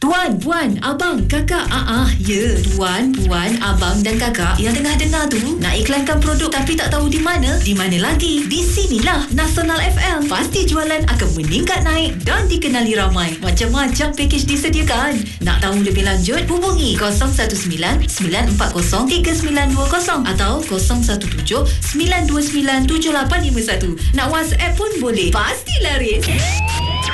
Tuan, puan, abang, kakak. Ya. Tuan, puan, abang dan kakak yang tengah dengar tu nak iklankan produk tapi tak tahu di mana? Di mana lagi? Di sinilah Nasional FM. Pasti jualan akan meningkat naik dan dikenali ramai. Macam-macam pakej disediakan. Nak tahu lebih lanjut? Hubungi 019-940-3920 atau 017-929-7851. Nak WhatsApp pun boleh. Pasti laris.